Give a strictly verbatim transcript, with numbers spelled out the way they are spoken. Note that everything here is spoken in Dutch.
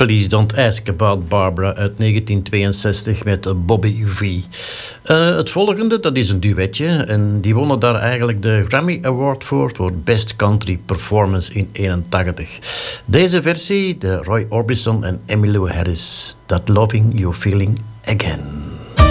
Please Don't Ask About Barbara uit negentien tweeënzestig met Bobby V. Uh, het volgende, dat is een duetje. En die wonnen daar eigenlijk de Grammy Award voor, voor Best Country Performance in eenentachtig. Deze versie, de Roy Orbison en Emmylou Harris. That Loving You Feeling Again.